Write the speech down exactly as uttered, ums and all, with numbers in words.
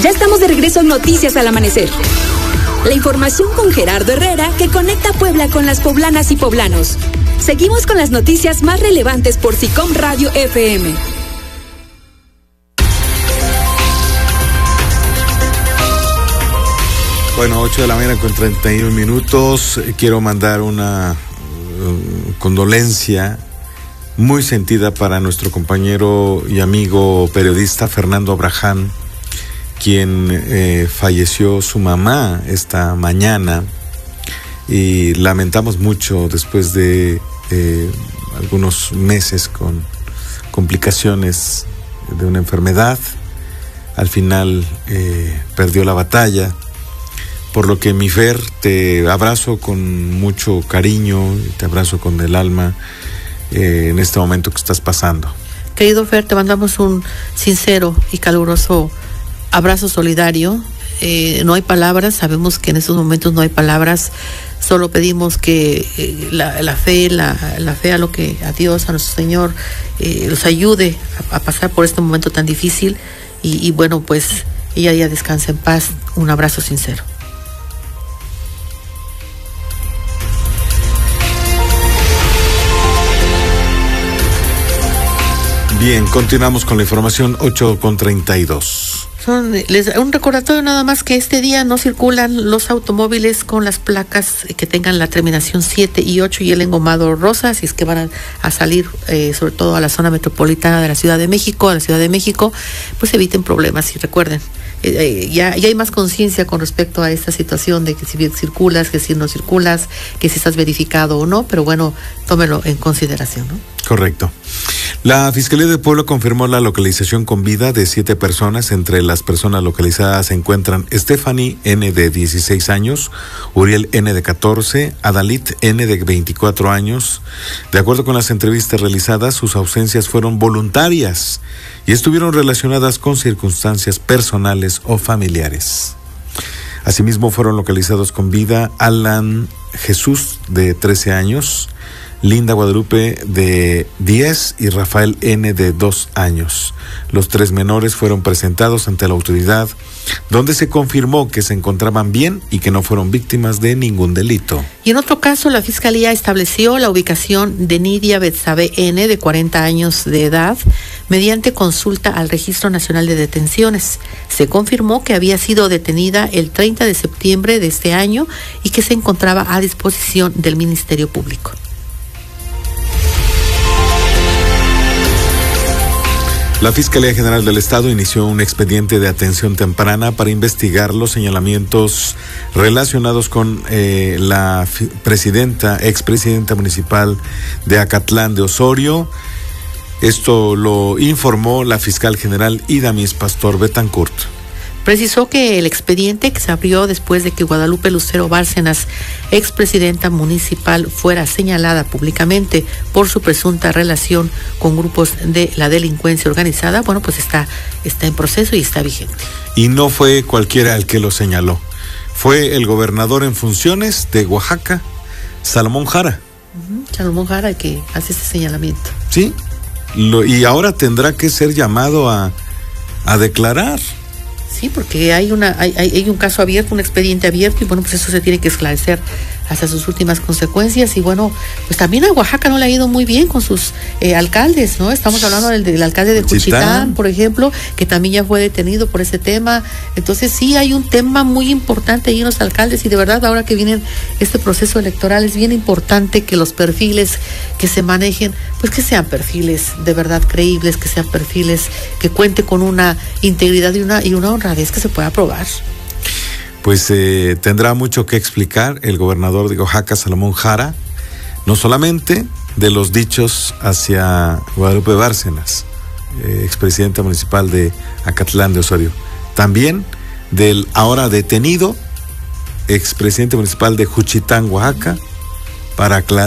Ya estamos de regreso en Noticias al Amanecer. La información con Gerardo Herrera, que conecta Puebla con las poblanas y poblanos. Seguimos con las noticias más relevantes por SICOM Radio F M. Bueno, ocho de la mañana con treinta y un minutos. Quiero mandar una uh, condolencia muy sentida para nuestro compañero y amigo periodista Fernando Abraham, quien eh, falleció su mamá esta mañana, y lamentamos mucho después de eh, algunos meses con complicaciones de una enfermedad. Al final eh, perdió la batalla, por lo que mi Fer, te abrazo con mucho cariño, te abrazo con el alma eh, en este momento que estás pasando. Querido Fer, te mandamos un sincero y caluroso abrazo solidario. Eh, no hay palabras, sabemos que en estos momentos no hay palabras, solo pedimos que eh, la, la fe, la, la fe a lo que a Dios, a nuestro Señor, eh, los ayude a, a pasar por este momento tan difícil, y, y bueno, pues ella ya descansa en paz. Un abrazo sincero. Bien, continuamos con la información, ocho con treinta y dos. Son, les, un recordatorio nada más, que este día no circulan los automóviles con las placas que tengan la terminación siete y ocho y el engomado rosa, si es que van a, a salir eh, sobre todo a la zona metropolitana de la Ciudad de México, a la Ciudad de México, pues eviten problemas y recuerden, eh, eh, ya, ya hay más conciencia con respecto a esta situación de que si circulas, que si no circulas, que si estás verificado o no, pero bueno, tómelo en consideración, ¿no? Correcto. La Fiscalía de Puebla confirmó la localización con vida de siete personas. Entre las personas localizadas se encuentran Stephanie N. de dieciséis años, Uriel N. de catorce, Adalit N. de veinticuatro años. De acuerdo con las entrevistas realizadas, sus ausencias fueron voluntarias y estuvieron relacionadas con circunstancias personales o familiares. Asimismo, fueron localizados con vida Alan Jesús, de trece años, Linda Guadalupe, de diez, y Rafael N., de dos años. Los tres menores fueron presentados ante la autoridad, donde se confirmó que se encontraban bien y que no fueron víctimas de ningún delito. Y en otro caso, la Fiscalía estableció la ubicación de Nidia Betsabe N., de cuarenta años de edad, mediante consulta al Registro Nacional de Detenciones. Se confirmó que había sido detenida el treinta de septiembre de este año y que se encontraba a disposición del Ministerio Público. La Fiscalía General del Estado inició un expediente de atención temprana para investigar los señalamientos relacionados con eh, la fi- presidenta, expresidenta municipal de Acatlán de Osorio. Esto lo informó la fiscal general Idamis Pastor Betancourt. Precisó que el expediente, que se abrió después de que Guadalupe Lucero Bárcenas, expresidenta municipal, fuera señalada públicamente por su presunta relación con grupos de la delincuencia organizada, bueno, pues está, está en proceso y está vigente. Y no fue cualquiera el que lo señaló. Fue el gobernador en funciones de Oaxaca, Salomón Jara. Uh-huh. Salomón Jara, el que hace este señalamiento. Sí, lo, y ahora tendrá que ser llamado a, a declarar. Sí, porque hay una hay, hay un caso abierto, un expediente abierto, y bueno, pues eso se tiene que esclarecer hasta sus últimas consecuencias. Y bueno, pues también a Oaxaca no le ha ido muy bien con sus eh, alcaldes, ¿no? Estamos hablando del, del alcalde de Juchitán, Juchitán, por ejemplo, que también ya fue detenido por ese tema. Entonces sí hay un tema muy importante ahí en los alcaldes, y de verdad ahora que viene este proceso electoral es bien importante que los perfiles que se manejen, pues que sean perfiles de verdad creíbles, que sean perfiles que cuente con una integridad y una, y una honradez que se pueda probar. Pues eh, tendrá mucho que explicar el gobernador de Oaxaca, Salomón Jara, no solamente de los dichos hacia Guadalupe Bárcenas, eh, expresidenta municipal de Acatlán de Osorio, también del ahora detenido expresidente municipal de Juchitán, Oaxaca, para aclarar